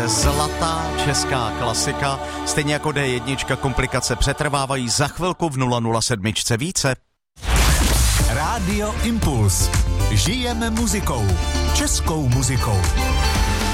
Zlatá česká klasika, stejně jako D1, komplikace přetrvávají, za chvilku v 007 více. Rádio Impuls. Žijeme muzikou. Českou muzikou.